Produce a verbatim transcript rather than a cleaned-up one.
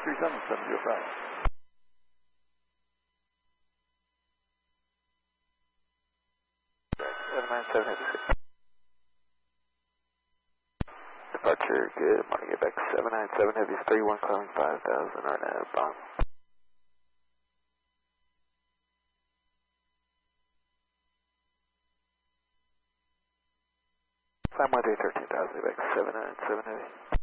three seven seven zero five. seven nine seven Heavy six. Departure, good morning, get back seven nine seven Heavy three one calling five thousand R N A V, bomb. five one three thirteen thousand, get back seven nine seven Heavy.